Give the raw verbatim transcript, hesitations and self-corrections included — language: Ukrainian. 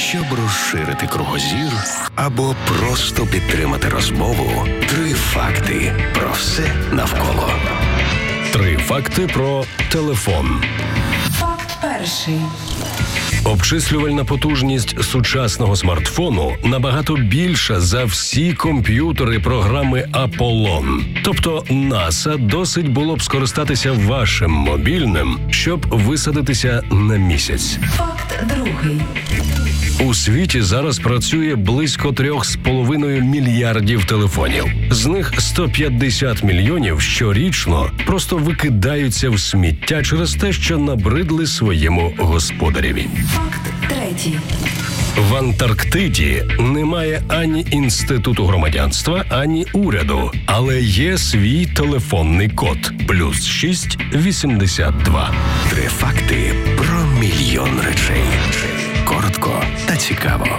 Щоб розширити кругозір або просто підтримати розмову, три факти про все навколо. Три факти про телефон. Факт перший. Обчислювальна потужність сучасного смартфону набагато більша за всі комп'ютери програми Аполлон. Тобто НАСА досить було б скористатися вашим мобільним, щоб висадитися на місяць. Факт другий. У світі зараз працює близько трьох з половиною мільярдів телефонів. З них сто п'ятдесят мільйонів щорічно просто викидаються в сміття через те, що набридли своєму господареві. Факт третій. В Антарктиді немає ані інституту громадянства, ані уряду, але є свій телефонний код – плюс шість вісімдесят два. Три факти про мільйон речей. Коротко та цікаво.